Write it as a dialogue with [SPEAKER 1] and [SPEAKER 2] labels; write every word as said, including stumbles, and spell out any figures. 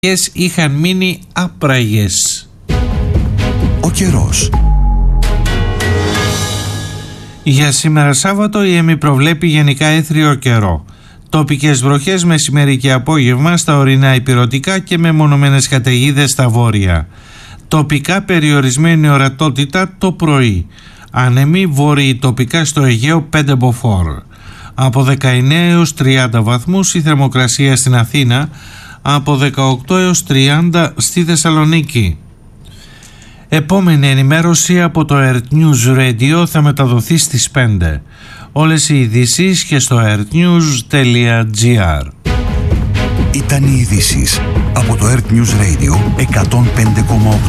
[SPEAKER 1] είχαν μείνει άπραγες.
[SPEAKER 2] Ο καιρός.
[SPEAKER 1] Για σήμερα Σάββατο η ΕΜΗ προβλέπει γενικά έθριο καιρό. Τοπικές βροχές μεσημέρι και απόγευμα στα ορεινά ηπειρωτικά και μεμονωμένες καταιγίδες στα βόρεια. Τοπικά περιορισμένη ορατότητα το πρωί. Άνεμοι βόρειοι τοπικά στο Αιγαίο πέντε μποφόρ. Από δεκαεννέα έως τριάντα βαθμούς η θερμοκρασία στην Αθήνα, από δεκαοκτώ έως τριάντα στη Θεσσαλονίκη. Επόμενη ενημέρωση από το Earth News Radio θα μεταδοθεί στις πέντε. Όλες οι ειδήσεις και στο earthnews τελεία gr.
[SPEAKER 2] Ήταν οι ειδήσεις από το Earth News Radio εκατόν πέντε κόμμα οκτώ.